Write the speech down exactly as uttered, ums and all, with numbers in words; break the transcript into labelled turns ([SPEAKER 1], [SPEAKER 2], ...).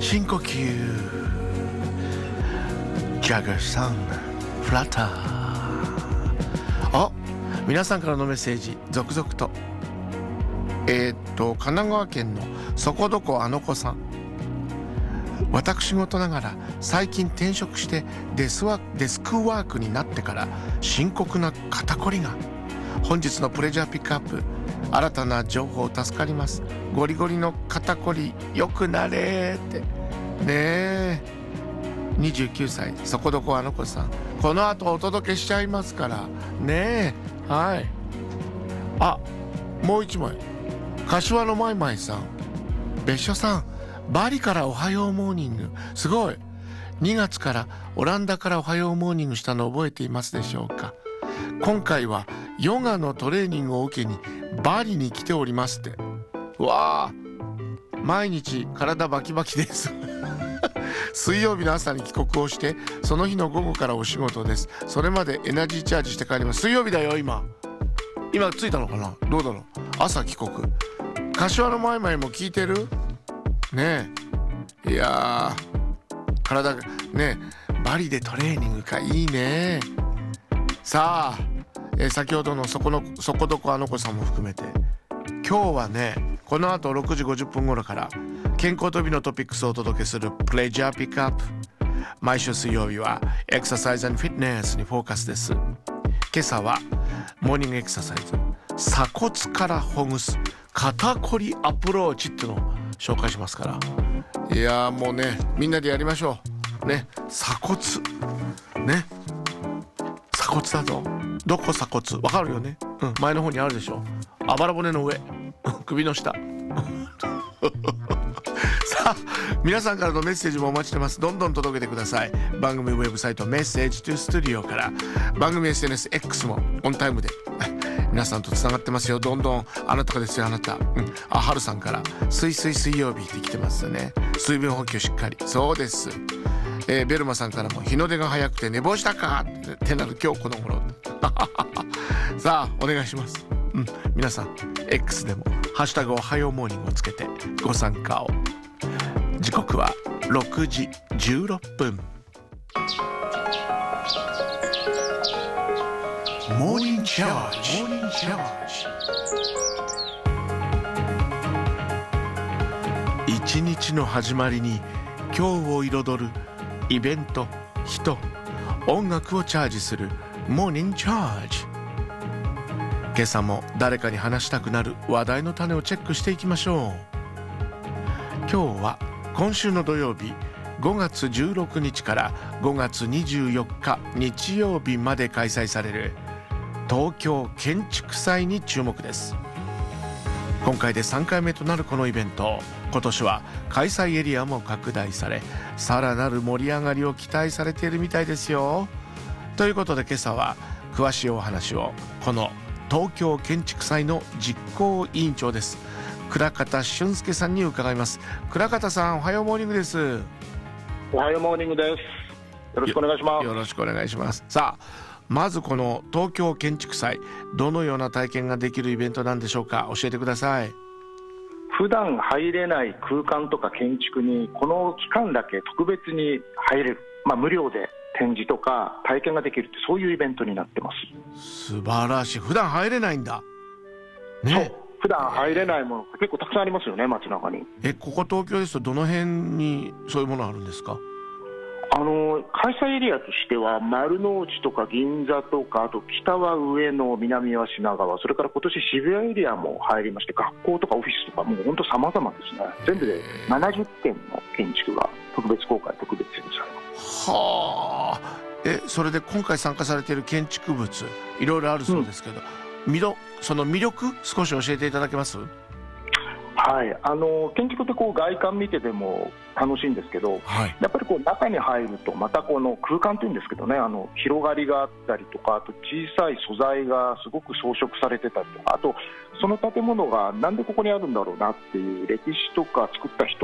[SPEAKER 1] 深呼吸。ジャガーさんフラッター。あ、皆さんからのメッセージ続々と。えー、っと神奈川県のそこどこあの子さん。私事ながら最近転職してデスワデスクワークになってから深刻な肩こりが。本日のプレジャーピックアップ、新たな情報助かります。ゴリゴリの肩こりよくなれってねえ。にじゅうきゅうさいそこどこあの子さん、この後お届けしちゃいますからねえ。はい。あ、もう一枚、柏のマイマイさん。別所さん、バリからおはようモーニング、すごい。にがつからオランダからおはようモーニングしたの覚えていますでしょうか。今回はヨガのトレーニングを受けにバリに来ておりますって。うわあ、毎日体バキバキです水曜日の朝に帰国をして、その日の午後からお仕事です。それまでエナジーチャージして帰ります。水曜日だよ。今今着いたのかな、どうだろう。朝帰国。柏のマイマイも聞いてるねえ。いやー、体がね、バリでトレーニングか、いいね。さあ、えー、先ほどのそこのそこどこあの子さんも含めて、今日はね、この後ろくじごじゅっぷん頃から健康と美のトピックスをお届けするプレジャーピックアップ。毎週水曜日はエクササイズ&フィットネスにフォーカスです。今朝はモーニングエクササイズ、鎖骨からほぐす肩こりアプローチっていうのを紹介しますから。いやー、もうね、みんなでやりましょうね。鎖骨ね、鎖骨だぞ。どこ鎖骨わかるよね、うん、前の方にあるでしょ。あばら骨の上首の下さあ、皆さんからのメッセージもお待ちしてます。どんどん届けてください。番組ウェブサイトメッセージトゥスタジオから、番組 エスエヌエス X もオンタイムで皆さんとつながってますよ。どんどん。あなたかですよ、あなた、うん、あ、はるさんからすいすい水曜日って来てますよね。水分補給しっかり。そうです。えー、ベルマさんからも日の出が早くて寝坊したかってなる今日この頃さあ、お願いします、うん、皆さん X でもハッシュタグおはようモーニングをつけてご参加を。時刻はろくじじゅうろっぷん。モーニングチャージ。モーニングチャージ。一日の始まりに今日を彩るイベント、人、音楽をチャージするモーニングチャージ。今朝も誰かに話したくなる話題の種をチェックしていきましょう。今日は今週の土曜日ごがつじゅうろくにちからごがつにじゅうよっか日曜日まで開催される東京建築祭に注目です。今回でさんかいめとなるこのイベント、今年は開催エリアも拡大され、さらなる盛り上がりを期待されているみたいですよ。ということで今朝は詳しいお話をこの東京建築祭の実行委員長です、倉方俊介さんに伺います。倉方さん、おはようモーニングです。
[SPEAKER 2] おはようモーニングです。よろしくお願いします。
[SPEAKER 1] よ, よろしくお願いします。さあ、まずこの東京建築祭、どのような体験ができるイベントなんでしょうか。教えてください。
[SPEAKER 2] 普段入れない空間とか建築にこの期間だけ特別に入れる、まあ、無料で展示とか体験ができるって、そういうイベントになってます。
[SPEAKER 1] 素晴らしい。普段入れないんだね。
[SPEAKER 2] そう、普段入れないもの結構たくさんありますよね、街中に。
[SPEAKER 1] え、ここ東京ですとどの辺にそういうものあるんですか。
[SPEAKER 2] あの開催エリアとしては丸の内とか銀座とか、あと北は上野、南は品川、それから今年渋谷エリアも入りまして、学校とかオフィスとかもう本当様々ですね。全部でななじゅってんの建築が特別公開、特別展示されます。
[SPEAKER 1] はあ。え、それで今回参加されている建築物いろいろあるそうですけど、うん、魅力、その魅力少し教えていただけます。
[SPEAKER 2] はい、あの建築ってこう外観見てても楽しいんですけど、はい、やっぱりこう中に入るとまたこの空間というんですけどね、あの広がりがあったりとか、あと小さい素材がすごく装飾されてたりとか、あとその建物がなんでここにあるんだろうなっていう歴史とか作った人